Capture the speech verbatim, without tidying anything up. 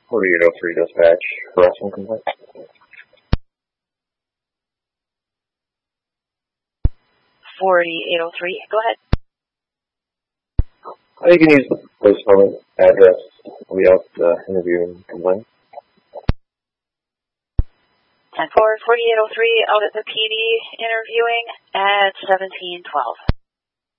forty-eight oh three dispatch, harassment complaint. forty-eight oh three, go ahead. Uh, you can use the postponement address without the interview and complaint. ten four, forty-eight oh three, out at the P D interviewing at seventeen twelve.